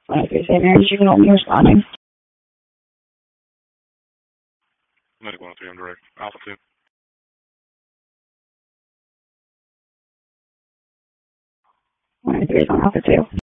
103 St. Mary's Juvenile, me responding. Medic 103, I'm direct. Alpha 2. 103 is on Alpha 2.